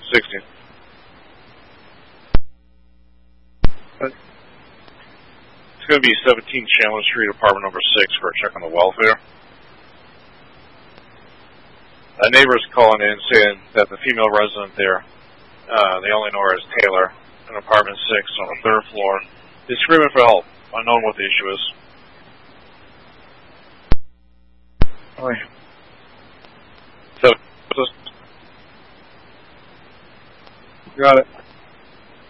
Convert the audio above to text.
16. It's going to be 17 Chandler Street, apartment number 6, for a check on the welfare. A neighbor's calling in saying that the female resident there, they only know her as Taylor, in apartment 6 on the 3rd floor, is screaming for help, unknown what the issue is. Alright. So, Got it.